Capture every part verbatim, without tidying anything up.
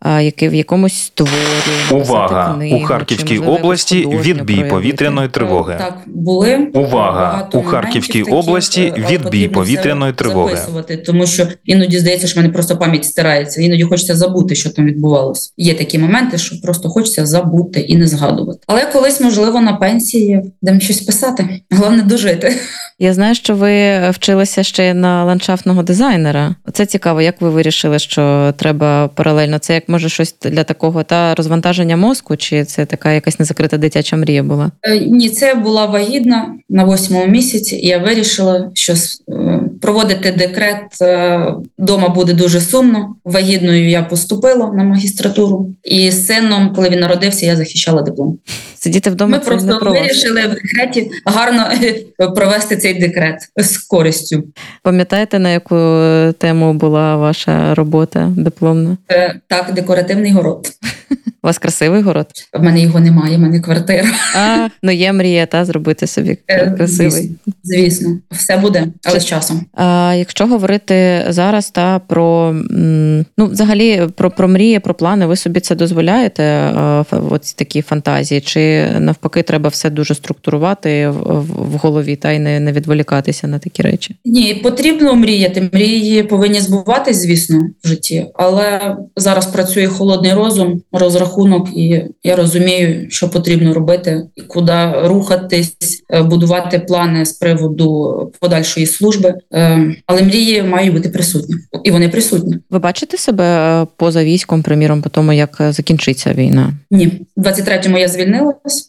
який в якомусь створі. Увага! Книгу, у Харківській області відбій повітряної тривоги. Так, були. Увага! У Харківській області відбій повітряної тривоги. Записувати, тому що іноді здається, що в мене просто пам'ять стирається. Іноді хочеться забути, що там відбувалося. Є такі моменти, що просто хочеться забути і не згадувати. Але колись, можливо, на пенсії будемо щось писати. Головне дожити. Я знаю, що ви вчилися ще на ландшафтного дизайнера. Це цікаво, як ви вирішили, що треба паралельно? Це як, може, щось для такого та розвантаження мозку, чи це така якась незакрита дитяча мрія була? Е, ні, це була вагітна на восьмому місяці, і я вирішила, що е, проводити декрет е, дома буде дуже сумно. Вагітною я поступила на магістратуру, і з сином, коли він народився, я захищала диплом. Сидіти вдома Ми це просто не про вас. вирішили в декреті гарно провести цей декрет з користю. Пам'ятаєте, на яку тему була ваша робота дипломна? Е, так, декоративний город. У вас красивий город? В мене його немає, в мене квартира. А, ну є мрія, та, зробити собі красивий. Звісно, звісно. Все буде, але з часом. А якщо говорити зараз та про, ну, взагалі, про, про мрії, про плани, ви собі це дозволяєте, ось такі фантазії, чи навпаки треба все дуже структурувати в, в голові та й не, не відволікатися на такі речі? Ні, потрібно мріяти. Мрії повинні збуватись, звісно, в житті, але зараз працює холодний розум, розрахунок, і я розумію, що потрібно робити, куди рухатись, будувати плани з приводу подальшої служби. Але мрії мають бути присутні. І вони присутні. Ви бачите себе поза військом, приміром, по тому, як закінчиться війна? Ні. В двадцять третьому я звільнилась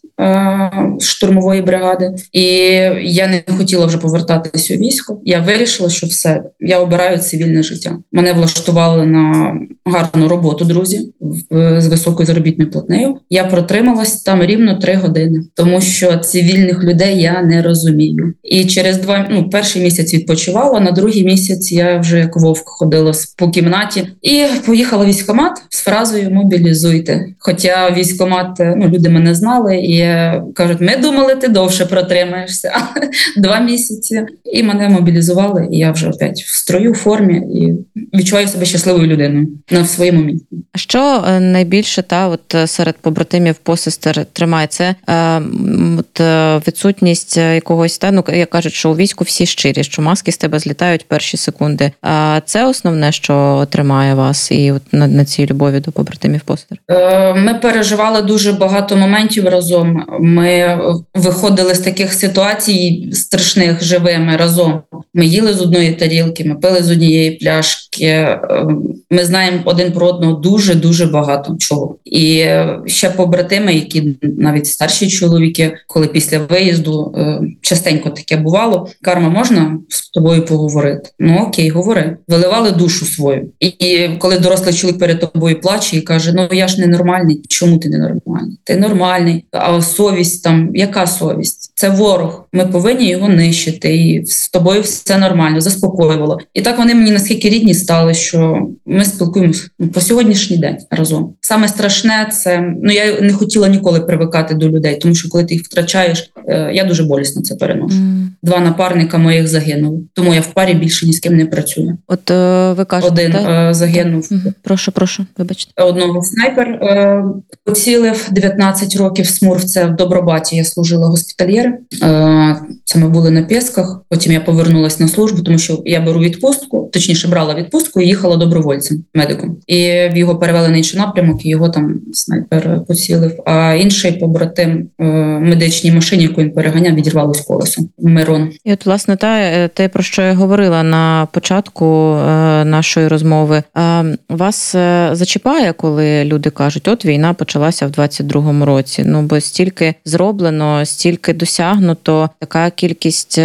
з штурмової бригади, і я не хотіла вже повертатись у військо. Я вирішила, що все, я обираю цивільне життя. Мене влаштували на гарну роботу, друзі, з високою заробітною платнею. Я протрималась там рівно три години, тому що цивільних людей я не розумію. І через два, ну, перший місяць відпочивала, на другий місяць я вже як вовк ходила по кімнаті і поїхала в військкомат з фразою «мобілізуйте». Хоча військкомат, ну, люди мене знали і кажуть, ми думали, ти довше протримаєшся. Два місяці. І мене мобілізували, і я вже опять в строю, в формі, і відчуваю себе щасливою людиною на своєму місці. А що найбільше та от серед побратимів, посестер тримає? Це е, от, відсутність якогось, та, ну, як кажуть, що у війську всі щирі, що маски з тебе злітають перші секунди. А це основне, що тримає вас і от на, на цій любові до побратимів, посестер? Е, ми переживали дуже багато моментів разом. Ми виходили з таких ситуацій страшних живими разом. Ми їли з одної тарілки, ми пили з однієї пляшки. Ми знаємо один про одного дуже-дуже багато чого. І ще побратими, які навіть старші чоловіки, коли після виїзду, частенько таке бувало, Карма, можна з тобою поговорити? Ну окей, говори. Виливали душу свою. І коли дорослий чоловік перед тобою плаче і каже, ну я ж ненормальний, чому ти ненормальний? Ти нормальний, а совість там, яка совість? Це ворог, ми повинні його нищити, і з тобою все нормально, заспокоювало. І так вони мені наскільки рідні стали, що ми спілкуємося по сьогоднішній день разом. Саме страшне це, ну я не хотіла ніколи привикати до людей, тому що коли ти їх втрачаєш, я дуже болісно це переношу. Mm. Два напарника моїх загинули, тому я в парі більше ні з ким не працюю. От е, ви кажете, один так? загинув. Угу. Прошу, прошу, вибачте. Одного снайпер е, поцілив дев'ятнадцять років Смурф, це в Добробаті, я служила госпітальєр. Е, це ми були на Пєсках, потім я повернулася на службу, тому що я беру відпустку, точніше брала відпустку і їхала добровольцем, медиком. І в його перевели на інший напрямок, і його там снайпер поцілив. А інший побратим в медичній машині, яку він переганяв, відірвалось колесо. Мирон. І от, власне, та, те, про що я говорила на початку е, нашої розмови. Е, вас е, зачіпає, коли люди кажуть, от війна почалася в двадцять другому році. Ну, бо стільки зроблено, стільки досягнуто, така кількість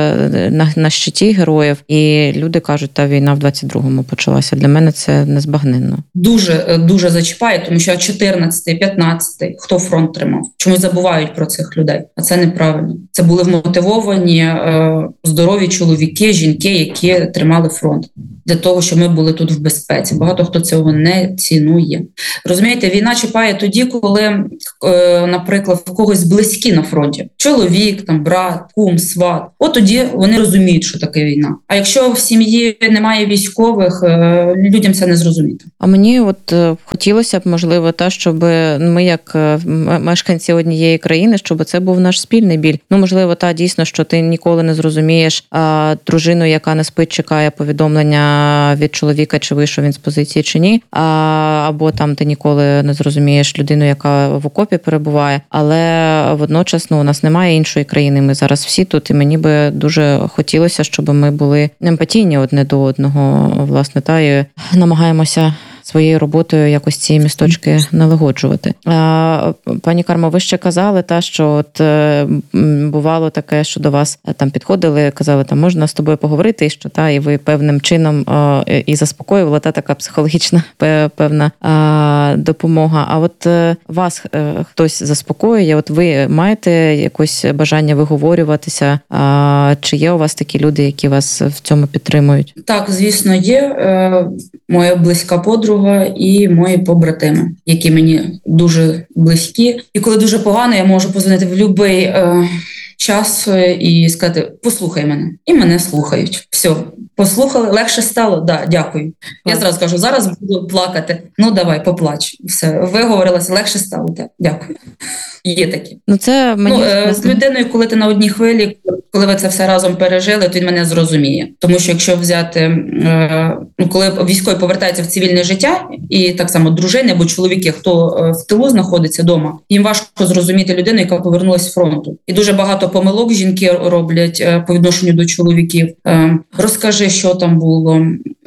е, на, на щиті героїв. І люди кажуть, та війна в двадцять другому почалася. Для мене це незбагненно. Дуже, дуже зачіпає, тому що чотирнадцятий, п'ятнадцятий, хто фронт тримав? Чомусь забувають про цих людей. А це неправильно. Це були вмотивовані, е, здорові чоловіки, жінки, які тримали фронт. Для того, щоб ми були тут в безпеці. Багато хто цього не цінує. Розумієте, війна чіпає тоді, коли, е, наприклад, в когось близькі на фронті. Чоловік, там, брат, кум, сват. От тоді вони розуміють, що таке війна. А якщо в сім'ї немає військових, е, людям це не зрозуміти. А мені от хотілося б, можливо, та, щоб ми, як мешканці однієї країни, щоб це був наш спільний біль. Ну, можливо, та, дійсно, що ти ніколи не зрозумієш а, дружину, яка не спить, чекає повідомлення від чоловіка, чи вийшов він з позиції, чи ні. А, або там ти ніколи не зрозумієш людину, яка в окопі перебуває. Але водночас, ну, у нас немає іншої країни. Ми зараз всі тут, і мені би дуже хотілося, щоб ми були емпатійні одне до одного, власне, та, і намагаємося своєю роботою якось ці місточки налагоджувати. Пані Кармо, ви ще казали, та, що от бувало таке, що до вас там підходили, казали, там можна з тобою поговорити, і що та, і ви певним чином і заспокоювали, та така психологічна певна допомога. А от вас хтось заспокоює, от ви маєте якось бажання виговорюватися? Чи є у вас такі люди, які вас в цьому підтримують? Так, звісно, є. Моя близька подруга і мої побратими, які мені дуже близькі. І коли дуже погано, я можу позвонити в будь-який е, час і сказати: послухай мене. І мене слухають. Все, послухали, легше стало? Да, дякую. Я зразу кажу, зараз буду плакати. Ну, давай, поплач. Все, виговорилася, легше стало. Да, дякую. Є такі. Ну, це мені... ну, е, з людиною, коли ти на одній хвилі, коли ви це все разом пережили, то він мене зрозуміє. Тому що якщо взяти, е, ну, коли військові повертаються в цивільне життя, і так само дружини або чоловіки, хто в тилу знаходиться вдома, їм важко зрозуміти людину, яка повернулася з фронту. І дуже багато помилок жінки роблять е, по відношенню до чоловіків. Е, розкажи, що там було,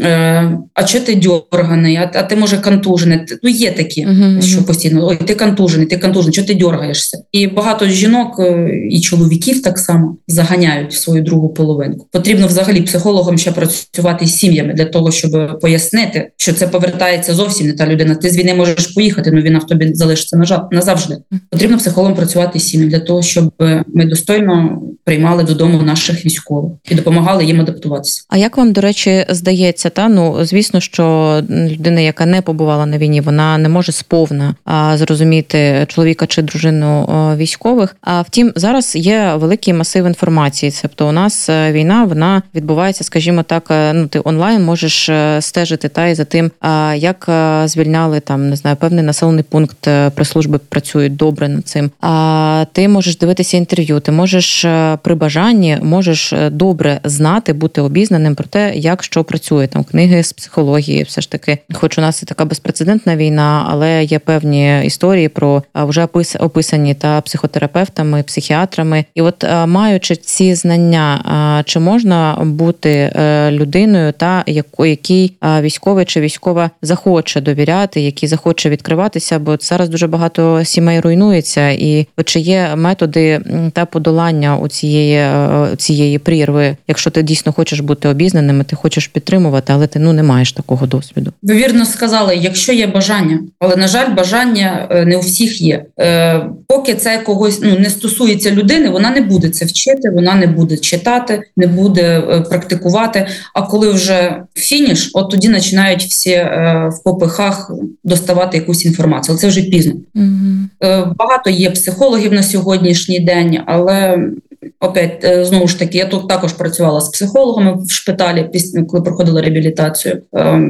е, а чи ти дьорганий, а, а ти, може, контужений. Ну, є такі, uh-huh. що постійно, ой, ти контужений, ти контужений, що ти дьоргаєшся. І багато жінок і чоловіків так само заганяють в свою другу половинку. Потрібно взагалі психологам ще працювати з сім'ями для того, щоб пояснити, що це повертається зовсім не та людина. Ти з війни можеш поїхати, але війна в тобі залишиться назавжди. Потрібно психологам працювати з сім'ями для того, щоб ми достойно приймали додому наших військових і допомагали їм адаптуватися. А як вам, до речі, здається, та, ну, звісно, що людина, яка не побувала на війні, вона не може сповна а, зрозуміти чоловіка чи дружину а, військових. А втім, зараз є великий масив інформації. Тобто у нас війна, вона відбувається, скажімо так, ну, ти онлайн можеш стежити та і за тим, а, як звільняли там, не знаю, певний населений пункт, прес-служби працюють добре над цим. А ти можеш дивитися інтерв'ю, ти можеш при бажанні можеш добре знати, бути обізнаним про те, як що працює. Там книги з психології, все ж таки, хоч у нас і така безпрецедентна війна, але є певні історії про вже описані та психотерапевтами, психіатрами. І от маючи ці знання, чи можна бути людиною, та якій військовий чи військова захоче довіряти, який захоче відкриватися, бо зараз дуже багато сімей руйнується, і от чи є методи та подолання у цієї, цієї прірви, якщо ти дійсно хочеш бути обізнаним, ти хочеш підтримувати, але ти, ну, не маєш такого досвіду. Ви вірно сказали, якщо є бажання, але, на жаль, бажання не у всіх є. Е, поки це когось, ну, не стосується людини, вона не буде це вчити, вона не буде читати, не буде е, практикувати, а коли вже фініш, от тоді починають всі е, в попихах доставати якусь інформацію, але це вже пізно. Угу. Е, багато є психологів на сьогоднішній день, але опять, знову ж таки, я тут також працювала з психологами в шпиталі, коли проходила реабілітацію.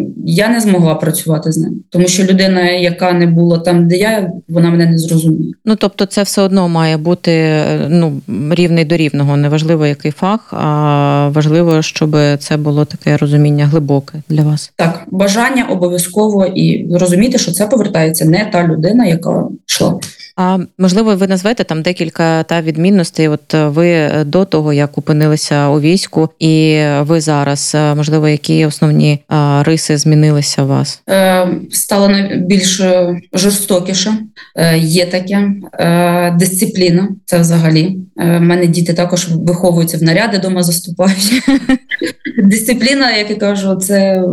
Я не змогла працювати з ним, тому що людина, яка не була там, де я, вона мене не зрозуміє. Ну, тобто це все одно має бути, ну, рівний до рівного, неважливо який фах, а важливо, щоб це було таке розуміння глибоке для вас. Так, бажання обов'язково і розуміти, що це повертається не та людина, яка йшла. А можливо, ви назвете там декілька та відмінностей, от ви до того, як опинилися у війську, і ви зараз, можливо, які основні а, риси змінилися у вас? Е, стало більш жорстокіше, е, є таке, е, дисципліна, це взагалі. Е, в мене діти також виховуються, в наряди дома заступають. Дисципліна, як я кажу, це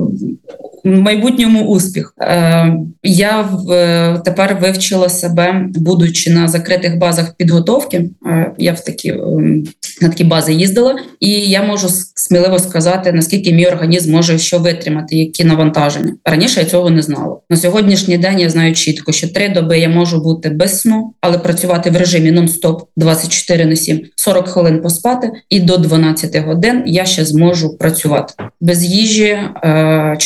в майбутньому успіх. Е, я в, тепер вивчила себе, будучи на закритих базах підготовки. Е, я в такі, е, на такі бази їздила, і я можу сміливо сказати, наскільки мій організм може що витримати, які навантаження. Раніше я цього не знала. На сьогоднішній день я знаю чітко, що три доби я можу бути без сну, але працювати в режимі нон-стоп двадцять чотири на сім, сорок хвилин поспати, і до дванадцяти годин я ще зможу працювати. Без їжі чотири доби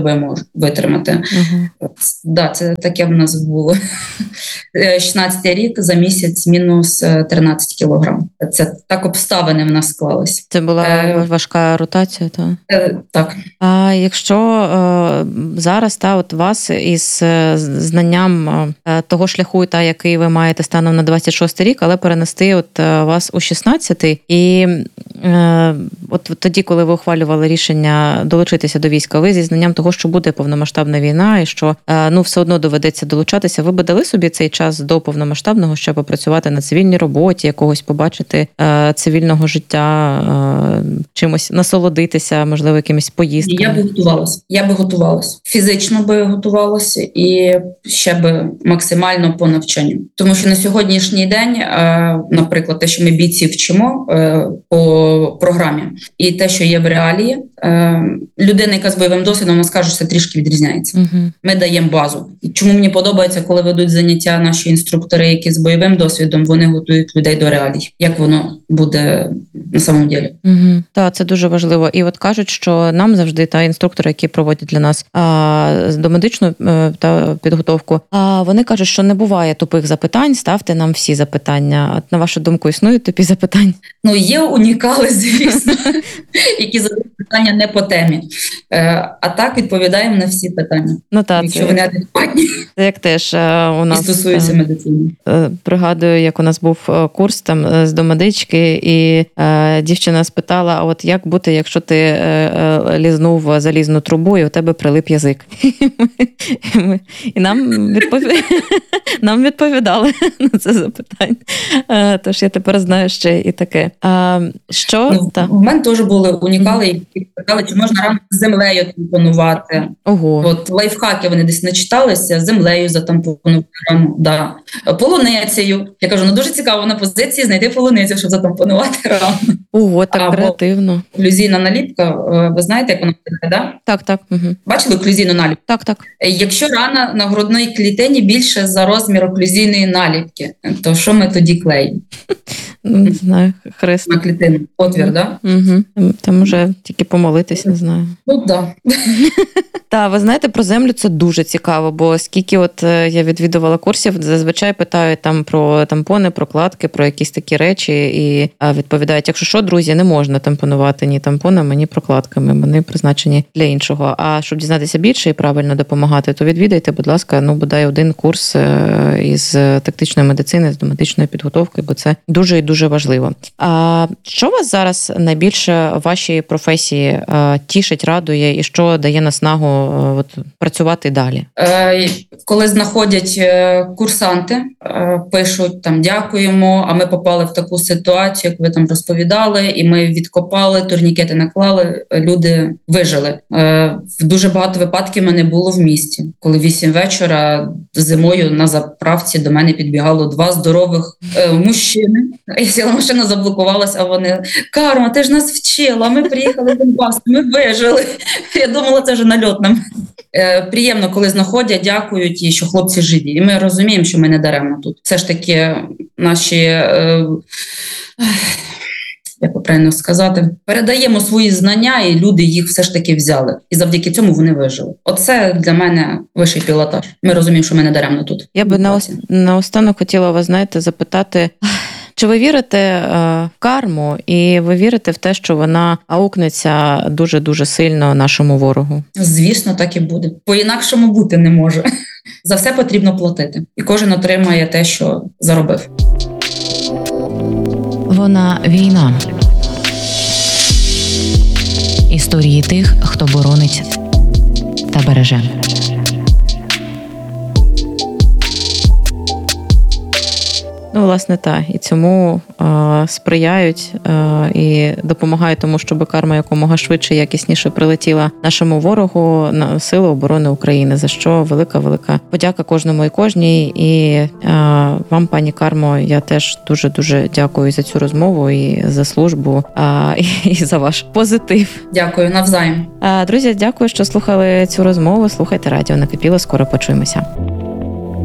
доби можу витримати. Uh-huh. Да, це таке в нас було. шістнадцятий рік, за місяць мінус тринадцять кілограм. Це так обставини в нас склались. Це була е... важка ротація, так? Е, так. А якщо е, зараз та от вас із знанням е, того шляху, та який ви маєте станом на двадцять шостий рік, але перенести от е, вас у шістнадцятий, і е, от тоді, коли ви ухвалювали рішення долучитися до війська, ви зі знанням того, що буде повномасштабна війна і що е, ну все одно доведеться долучатися, ви би дали собі цей час до повномасштабного, щоб попрацювати на цивільній роботі, якогось побачити е, цивільного життя, е, чимось насолодитися, можливо, якимись поїздками? Я би готувалася. Я би готувалася. Фізично би готувалася і ще би максимально по навчанню. Тому що на сьогоднішній день, е, наприклад, те, що ми бійці вчимо е, по програмі, і те, що є в реалії, е, людина, яка з бойовим досвідом, вона скаже, що це трішки відрізняється. Uh-huh. Ми даємо базу. І чому мені подобається, коли ведуть заняття наші інструктори, які з бойовим досвідом, вони готують людей до реалій. Як воно буде на самому ділі. Uh-huh. Так, це дуже важливо. І от кажуть, що нам завжди та інструктори, які проводять для нас а, домедичну та підготовку, а вони кажуть, що не буває тупих запитань, ставте нам всі запитання. От, на вашу думку, існують тупі запитання? Ну, є унікали, звісно, які задають питання не по темі. А так відповідаємо на всі питання. Ну, та, якщо це, вони адекватні. Це як теж у нас... І стосується медицини. Пригадую, як у нас був курс там з домедички, і е, дівчина спитала, а от як бути, якщо ти е, е, лізнув залізну трубу і у тебе прилип язик? І, ми, і нам, відпов... нам відповідали на це запитання. Е, тож я тепер знаю ще і таке. А, що? Ну, Та. У мене теж були унікали, які питали, чи можна рано з землею тампонувати. Ого. От лайфхаки вони десь начиталися, землею затампонувати рану. Да. Полуницею. Я кажу, ну дуже цікаво на позиції знайти полуницю, щоб затампонувати рану. Ого, так Або креативно. Оклюзійна наліпка, ви знаєте, як вона виглядає? Так, так. Угу. Бачили оклюзійну наліпку? Так, так. Якщо рана на грудній клітині більше за розмір оклюзійної наліпки, то що ми тоді клеїмо? Не знаю, хрест. На клітину. Отвір, так? Да? Угу. Там уже тільки помолитись, не знаю. Ну, так. Да. Так, ви знаєте, про землю це дуже цікаво, бо скільки от я відвідувала курсів, зазвичай питають там про тампони, прокладки, про якісь такі речі і відповідають, якщо що, друзі, не можна тампонувати ні тампонами, ні прокладками, вони призначені для іншого. А щоб дізнатися більше і правильно допомагати, то відвідайте, будь ласка, ну, бодай один курс із тактичної медицини, з домедичної підготовки, бо це дуже і дуже важливо. А що вас зараз найбільше в вашій професії тішить, радує і що дає наснагу от, працювати далі? Е, коли знаходять курсанти, е, пишуть там дякуємо, а ми попали в таку ситуацію, як ви там розповідали, і ми відкопали, турнікети наклали, люди вижили. Е, в дуже багато випадків мене було в місті, коли вісім вечора зимою на заправці до мене підбігало два здорових е, мужчини. Я сіла, машина заблокувалась, а вони: Карма, ти ж нас вчила, ми приїхали в Донбас, ми вижили. Я думала, це вже нальот нам. Е, приємно, коли знаходять, дякують, і що хлопці живі. І ми розуміємо, що ми не даремно тут. Все ж таки наші, е, як би правильно сказати, передаємо свої знання, і люди їх все ж таки взяли. І завдяки цьому вони вижили. Оце для мене вищий пілотаж. Ми розуміємо, що ми не даремно тут. Я би наос- наостанок хотіла вас, знаєте, запитати... Чи ви вірите е, в карму, і ви вірите в те, що вона аукнеться дуже-дуже сильно нашому ворогу? Звісно, так і буде. По-інакшому бути не може. За все потрібно платити. І кожен отримає те, що заробив. Вона війна. Історії тих, хто боронить та береже. Ну, власне, так. І цьому е, сприяють е, і допомагають тому, щоб карма якомога швидше і якісніше прилетіла нашому ворогу, на Сили оборони України, за що велика-велика подяка кожному і кожній. І е, вам, пані Кармо, я теж дуже-дуже дякую за цю розмову і за службу, е, і за ваш позитив. Дякую, навзаєм. Е, друзі, дякую, що слухали цю розмову. Слухайте радіо Накипіло, скоро почуємося.